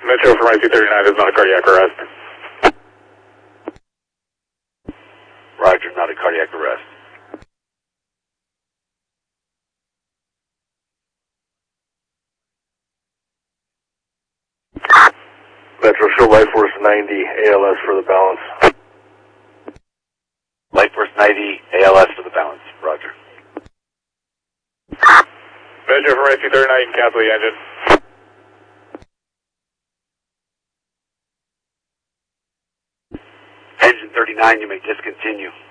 Metro from IC-39 is not a cardiac arrest. Roger, not a cardiac arrest. Metro, show Life Force 90, ALS for the balance. Life Force 90, ALS for the balance. Roger. Metro from IC-39, cancel the engine. Engine 39, you may discontinue.